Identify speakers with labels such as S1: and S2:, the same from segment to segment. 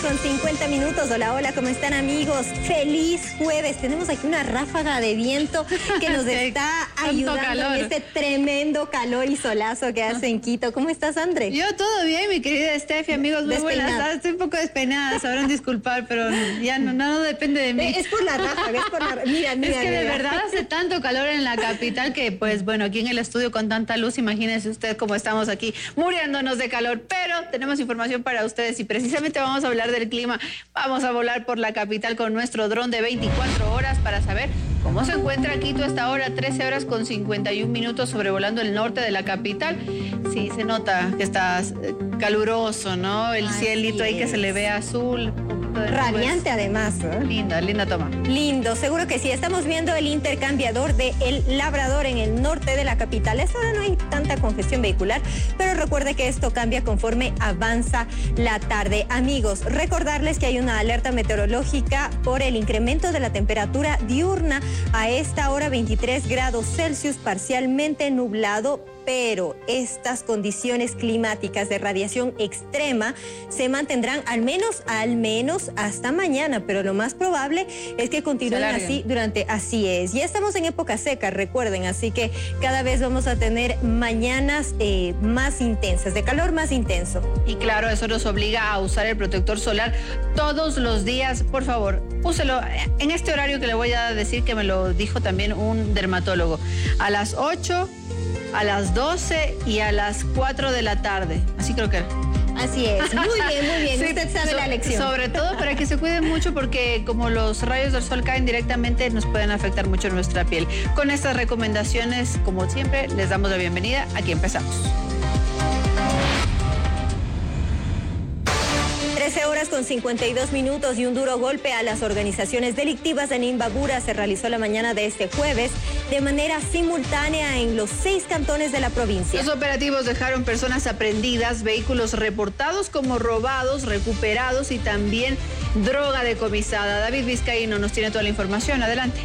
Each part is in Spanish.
S1: con 50 minutos. Hola, hola, ¿cómo están, amigos? ¡Feliz jueves! Tenemos aquí una ráfaga de viento que nos está ayudando en este tremendo calor y solazo que hace en Quito. ¿Cómo estás, André?
S2: Yo todo bien, mi querida Steffi, amigos, muy buenas tardes. Estoy un poco despeinada, sabrán disculpar, pero ya no depende de mí.
S1: Es por la ráfaga, es por la... Mira,
S2: es que de verdad hace tanto calor en la capital que, pues, bueno, aquí en el estudio con tanta luz, imagínese usted cómo estamos aquí muriéndonos de calor, pero tenemos información para ustedes y precisamente vamos a hablar del clima. Vamos a volar por la capital con nuestro dron de 24 horas para saber cómo se encuentra Quito hasta ahora, 13 horas con 51 minutos sobrevolando el norte de la capital. Sí, se nota que está caluroso, ¿no? El cielito ahí que se le ve azul.
S1: Radiante además, ¿eh?
S2: Linda toma.
S1: Lindo, seguro que sí. Estamos viendo el intercambiador de El Labrador en el norte de la capital. A esta hora no hay tanta congestión vehicular, pero recuerde que esto cambia conforme avanza la tarde. Amigos, recordarles que hay una alerta meteorológica por el incremento de la temperatura diurna. A esta hora 23 grados Celsius, parcialmente nublado, pero estas condiciones climáticas de radiación extrema se mantendrán al menos hasta mañana, pero lo más probable es que continúen así así es. Ya estamos en época seca, recuerden, así que cada vez vamos a tener mañanas más intensas, de calor más intenso.
S2: Y claro, eso nos obliga a usar el protector solar todos los días. Por favor, úselo en este horario que le voy a decir, que me lo dijo también un dermatólogo, a las 8, a las 12 y a las 4 de la tarde. Así creo que era.
S1: Así es, muy bien, sí, usted sabe la lección.
S2: Sobre todo para que se cuiden mucho, porque como los rayos del sol caen directamente, nos pueden afectar mucho nuestra piel. Con estas recomendaciones, como siempre, les damos la bienvenida. Aquí empezamos.
S1: 13 horas con 52 minutos y un duro golpe a las organizaciones delictivas en Imbabura se realizó la mañana de este jueves de manera simultánea en los 6 cantones de la provincia.
S2: Los operativos dejaron personas aprehendidas, vehículos reportados como robados, recuperados y también droga decomisada. David Vizcaíno nos tiene toda la información. Adelante.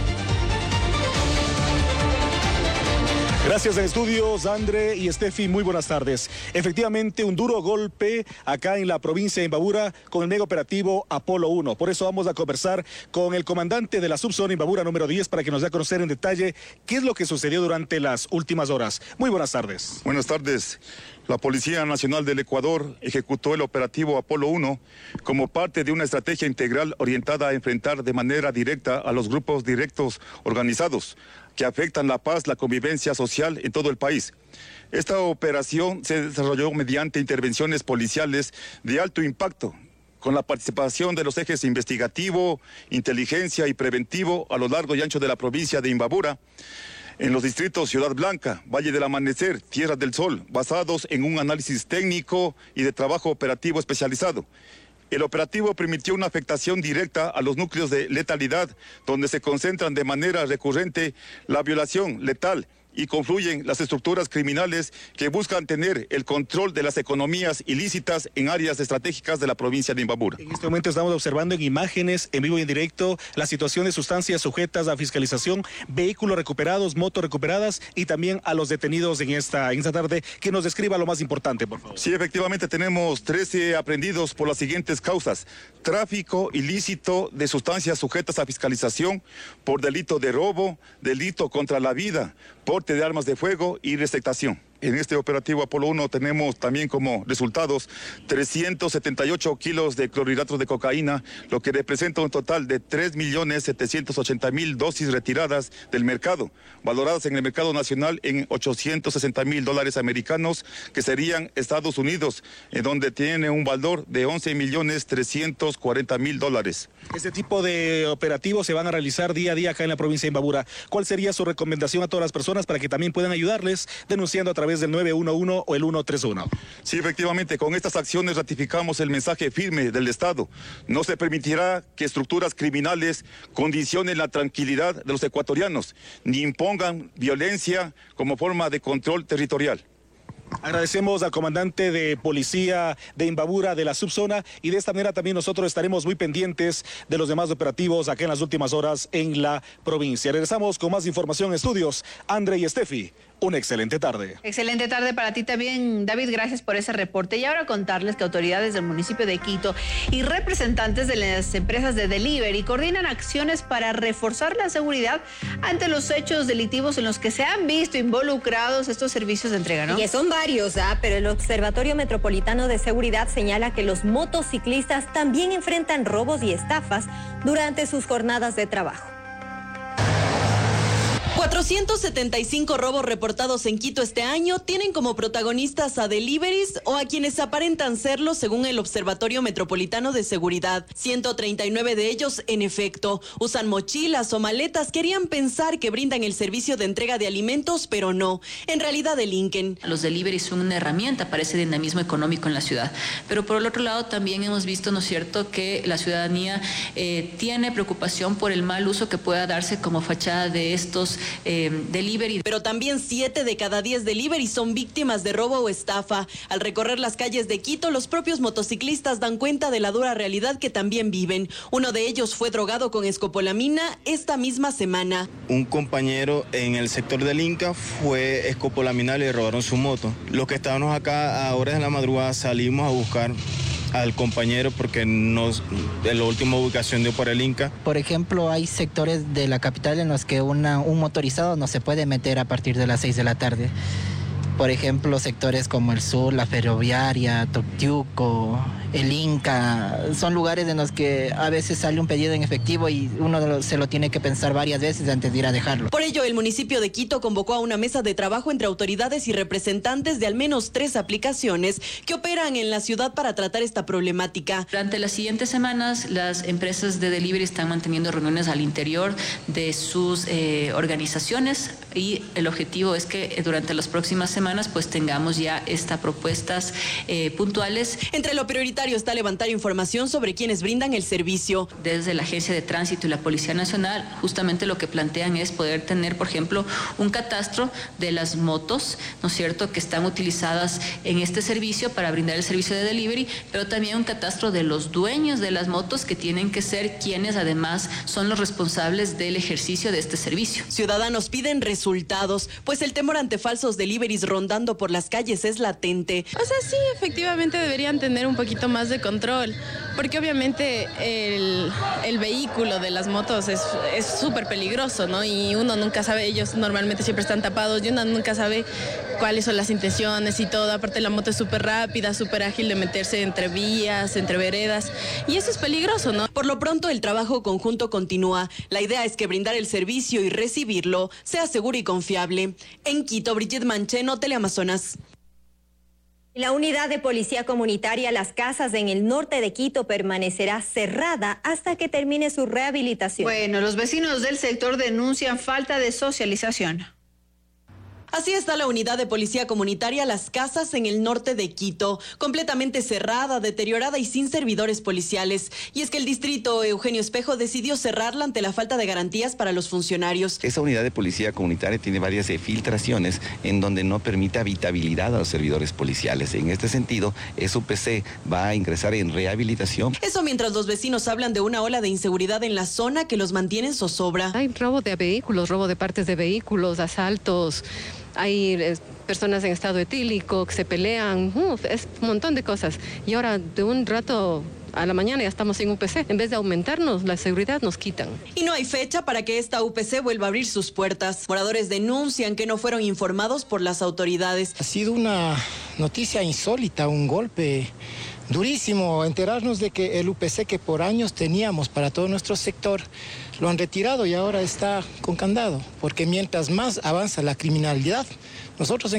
S3: Gracias en estudios, André y Steffi, muy buenas tardes. Efectivamente, un duro golpe acá en la provincia de Imbabura con el mega operativo Apolo 1. Por eso vamos a conversar con el comandante de la subzona Imbabura número 10 para que nos dé a conocer en detalle qué es lo que sucedió durante las últimas horas. Muy buenas tardes.
S4: Buenas tardes. La Policía Nacional del Ecuador ejecutó el operativo Apolo 1 como parte de una estrategia integral orientada a enfrentar de manera directa a los grupos directos organizados que afectan la paz, la convivencia social en todo el país. Esta operación se desarrolló mediante intervenciones policiales de alto impacto, con la participación de los ejes investigativo, inteligencia y preventivo a lo largo y ancho de la provincia de Imbabura, en los distritos Ciudad Blanca, Valle del Amanecer, Tierra del Sol, basados en un análisis técnico y de trabajo operativo especializado. El operativo permitió una afectación directa a los núcleos de letalidad, donde se concentran de manera recurrente la violación letal y confluyen las estructuras criminales que buscan tener el control de las economías ilícitas en áreas estratégicas de la provincia de Imbabura.
S3: En este momento estamos observando en imágenes, en vivo y en directo, la situación de sustancias sujetas a fiscalización, vehículos recuperados, motos recuperadas y también a los detenidos en esta tarde. Que nos describa lo más importante, por favor.
S4: Sí, efectivamente tenemos 13 aprehendidos por las siguientes causas: tráfico ilícito de sustancias sujetas a fiscalización por delito de robo, delito contra la vida, porte de armas de fuego y receptación. En este operativo Apolo 1 tenemos también como resultados 378 kilos de clorhidratos de cocaína, lo que representa un total de 3.780.000 dosis retiradas del mercado, valoradas en el mercado nacional en $860.000 americanos, que serían Estados Unidos, en donde tiene un valor de $11.340.000.
S3: Este tipo de operativos se van a realizar día a día acá en la provincia de Imbabura. ¿Cuál sería su recomendación a todas las personas para que también puedan ayudarles denunciando a través del 911 o el 131?
S4: Sí, efectivamente, con estas acciones ratificamos el mensaje firme del Estado. No se permitirá que estructuras criminales condicionen la tranquilidad de los ecuatorianos, ni impongan violencia como forma de control territorial.
S3: Agradecemos al comandante de policía de Imbabura, de la subzona, y de esta manera también nosotros estaremos muy pendientes de los demás operativos acá en las últimas horas en la provincia. Regresamos con más información. Estudios, André y Steffi. una excelente tarde.
S2: Excelente tarde para ti también, David. Gracias por ese reporte. Y ahora contarles que autoridades del municipio de Quito y representantes de las empresas de delivery coordinan acciones para reforzar la seguridad ante los hechos delictivos en los que se han visto involucrados estos servicios de entrega, ¿no?
S1: Y son varios, pero el Observatorio Metropolitano de Seguridad señala que los motociclistas también enfrentan robos y estafas durante sus jornadas de trabajo.
S5: 475 robos reportados en Quito este año tienen como protagonistas a deliveries o a quienes aparentan serlo según el Observatorio Metropolitano de Seguridad. 139 de ellos, en efecto, usan mochilas o maletas que harían pensar que brindan el servicio de entrega de alimentos, pero no. En realidad delinquen.
S6: Los deliveries son una herramienta para ese dinamismo económico en la ciudad. Pero por el otro lado también hemos visto, ¿no es cierto?, que la ciudadanía tiene preocupación por el mal uso que pueda darse como fachada de estos delivery.
S5: Pero también 7 de cada 10 delivery son víctimas de robo o estafa. Al recorrer las calles de Quito, los propios motociclistas dan cuenta de la dura realidad que también viven. Uno de ellos fue drogado con escopolamina esta misma semana.
S7: Un compañero en el sector del Inca fue escopolaminado y le robaron su moto. Los que estábamos acá a horas de la madrugada salimos a buscar al compañero porque de la última ubicación dio por el Inca.
S8: Por ejemplo, hay sectores de la capital en los que un motorizado no se puede meter a partir de las 6 de la tarde. Por ejemplo, sectores como el sur, la ferroviaria, Toctiuco, el Inca, son lugares en los que a veces sale un pedido en efectivo y uno se lo tiene que pensar varias veces antes de ir a dejarlo.
S5: Por ello, el municipio de Quito convocó a una mesa de trabajo entre autoridades y representantes de al menos 3 aplicaciones que operan en la ciudad para tratar esta problemática.
S6: Durante las siguientes semanas, las empresas de delivery están manteniendo reuniones al interior de sus organizaciones y el objetivo es que durante las próximas semanas pues tengamos ya estas propuestas puntuales.
S5: Entre lo prioritario está levantar información sobre quienes brindan el servicio.
S6: Desde la Agencia de Tránsito y la Policía Nacional, justamente lo que plantean es poder tener, por ejemplo, un catastro de las motos, ¿no es cierto?, que están utilizadas en este servicio para brindar el servicio de delivery, pero también un catastro de los dueños de las motos que tienen que ser quienes además son los responsables del ejercicio de este servicio.
S5: Ciudadanos piden resultados, pues el temor ante falsos deliveries rondando por las calles es latente.
S9: O sea, sí, efectivamente deberían tener un poquito más de control, porque obviamente el vehículo de las motos es súper peligroso, ¿no? Y uno nunca sabe, ellos normalmente siempre están tapados y uno nunca sabe cuáles son las intenciones y todo. Aparte la moto es súper rápida, súper ágil de meterse entre vías, entre veredas, y eso es peligroso, ¿no?
S5: Por lo pronto el trabajo conjunto continúa. La idea es que brindar el servicio y recibirlo sea seguro y confiable. En Quito, Brigitte Mancheno, Teleamazonas.
S1: La unidad de policía comunitaria Las Casas en el norte de Quito permanecerá cerrada hasta que termine su rehabilitación.
S2: Bueno, los vecinos del sector denuncian falta de socialización.
S5: Así está la unidad de policía comunitaria Las Casas en el norte de Quito, completamente cerrada, deteriorada y sin servidores policiales. Y es que el distrito Eugenio Espejo decidió cerrarla ante la falta de garantías para los funcionarios.
S10: Esa unidad de policía comunitaria tiene varias filtraciones en donde no permite habitabilidad a los servidores policiales. En este sentido, SUPC va a ingresar en rehabilitación.
S5: Eso mientras los vecinos hablan de una ola de inseguridad en la zona que los mantiene en zozobra.
S11: Hay robo de vehículos, robo de partes de vehículos, asaltos. Hay personas en estado etílico que se pelean, es un montón de cosas. Y ahora de un rato a la mañana ya estamos sin UPC. En vez de aumentarnos la seguridad, nos quitan.
S5: Y no hay fecha para que esta UPC vuelva a abrir sus puertas. Moradores denuncian que no fueron informados por las autoridades.
S12: Ha sido una noticia insólita, un golpe durísimo enterarnos de que el UPC que por años teníamos para todo nuestro sector lo han retirado y ahora está con candado, porque mientras más avanza la criminalidad, nosotros